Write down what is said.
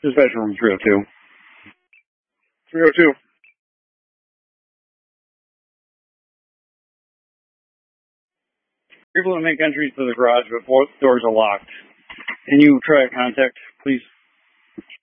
Dispatch room 302. 302. People that make entries to the garage, but both doors are locked. Can you try to contact, please?